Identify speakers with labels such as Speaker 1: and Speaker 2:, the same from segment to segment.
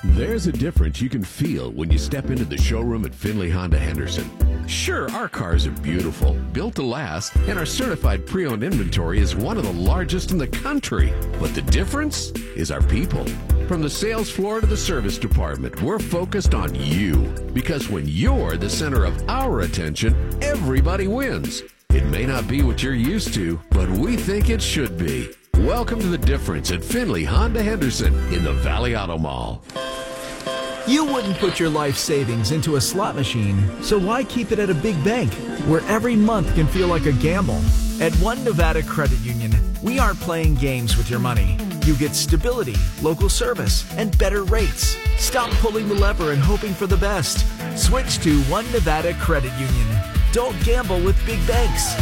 Speaker 1: There's a difference you can feel when you step into the showroom at Findlay Honda Henderson. Sure, our cars are beautiful, built to last, and our certified pre-owned inventory is one of the largest in the country. But the difference is our people. From the sales floor to the service department, we're focused on you. Because when you're the center of our attention, everybody wins. It may not be what you're used to, but we think it should be. Welcome to the difference at Findlay Honda Henderson in the Valley Auto Mall.
Speaker 2: You wouldn't put your life savings into a slot machine, so why keep it at a big bank where every month can feel like a gamble? At One Nevada Credit Union, we aren't playing games with your money. You get stability, local service, and better rates. Stop pulling the lever and hoping for the best. Switch to One Nevada Credit Union. Don't gamble with big banks.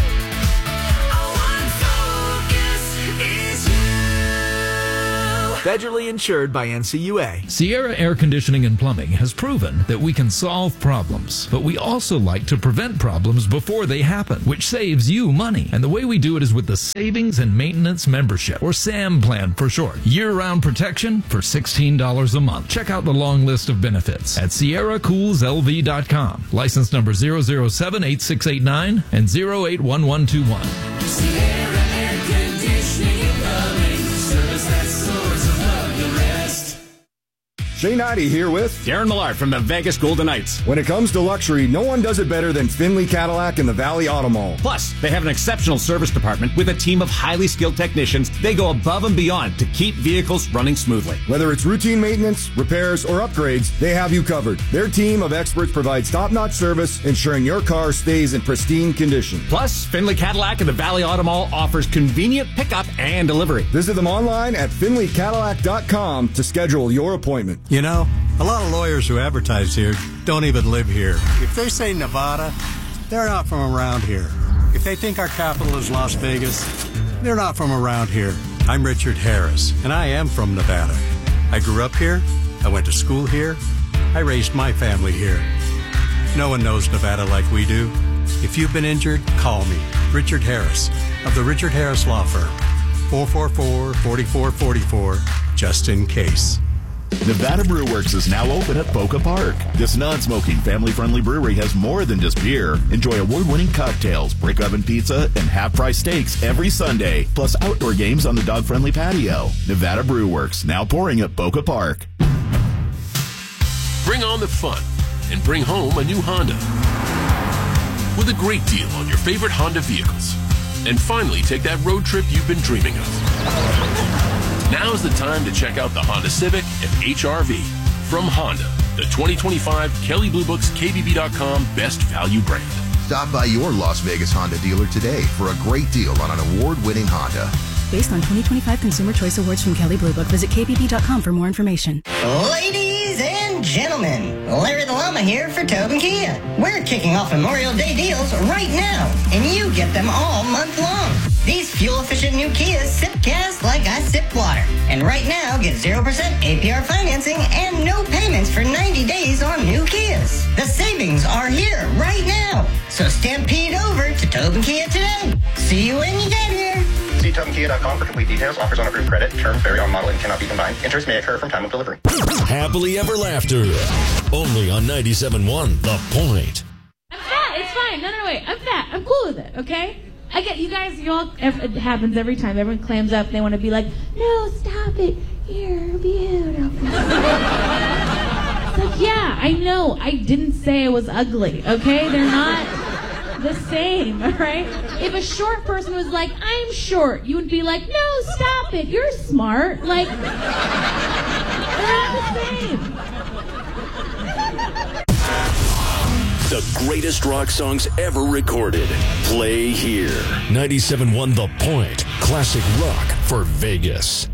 Speaker 2: Federally insured by NCUA.
Speaker 3: Sierra Air Conditioning and Plumbing has proven that we can solve problems, but we also like to prevent problems before they happen, which saves you money. And the way we do it is with the Savings and Maintenance Membership, or SAM plan for short. Year-round protection for $16 a month. Check out the long list of benefits at SierraCoolsLV.com. License number 0078689 and 081121.
Speaker 4: Sierra Air Conditioning and Plumbing, service that soars above the rest.
Speaker 5: Shane Ivey here with
Speaker 6: Darren Millard from the Vegas Golden Knights.
Speaker 5: When it comes to luxury, no one does it better than Findlay Cadillac and the Valley Auto Mall.
Speaker 6: Plus, they have an exceptional service department with a team of highly skilled technicians. They go above and beyond to keep vehicles running smoothly.
Speaker 5: Whether it's routine maintenance, repairs, or upgrades, they have you covered. Their team of experts provides top-notch service, ensuring your car stays in pristine condition.
Speaker 6: Plus, Findlay Cadillac and the Valley Auto Mall offers convenient pickup and delivery.
Speaker 5: Visit them online at FindlayCadillac.com to schedule your appointment.
Speaker 7: You know, a lot of lawyers who advertise here don't even live here. If they say Nevada, they're not from around here. If they think our capital is Las Vegas, they're not from around here. I'm Richard Harris, and I am from Nevada. I grew up here, I went to school here, I raised my family here. No one knows Nevada like we do. If you've been injured, call me, Richard Harris, of the Richard Harris Law Firm. 444-4444, just in case.
Speaker 8: Nevada Brew Works is now open at Boca Park. This non-smoking, family-friendly brewery has more than just beer. Enjoy award-winning cocktails, brick oven pizza, and half-price steaks every Sunday, plus outdoor games on the dog-friendly patio. Nevada Brew Works, now pouring at Boca Park.
Speaker 1: Bring on the fun and bring home a new Honda with a great deal on your favorite Honda vehicles. And finally, take that road trip you've been dreaming of. Now's the time to check out the Honda Civic and HR-V from Honda, the 2025 Kelley Blue Book's KBB.com Best Value brand.
Speaker 9: Stop by your Las Vegas Honda dealer today for a great deal on an award-winning Honda.
Speaker 10: Based on 2025 Consumer Choice Awards from Kelley Blue Book. Visit KBB.com for more information.
Speaker 11: Ladies and gentlemen, Larry the Llama here for Tobin Kia. We're kicking off Memorial Day deals right now, and you get them all month long. These fuel-efficient new Kias sip gas like I sip water. And right now, get 0% APR financing and no payments for 90 days on new Kias. The savings are here right now. So stampede over to Tobin Kia today. See you when you get here.
Speaker 12: See TobinKia.com for complete details. Offers on approved credit. Terms vary on model and cannot be combined. Interest may occur from time of delivery.
Speaker 13: Happily ever laughter. Only on 97.1 The Point.
Speaker 14: I'm fat. It's fine. No, wait. I'm fat. I'm cool with it, okay? I get you guys, it happens every time. Everyone clams up. They want to be like, no, stop it. You're beautiful. It's like, yeah, I know. I didn't say I was ugly, okay? They're not the same, all right? If a short person was like, I'm short, you would be like, no, stop it. You're smart. Like, they're not the same.
Speaker 13: The greatest rock songs ever recorded. Play here. 97.1 The Point. Classic rock for Vegas.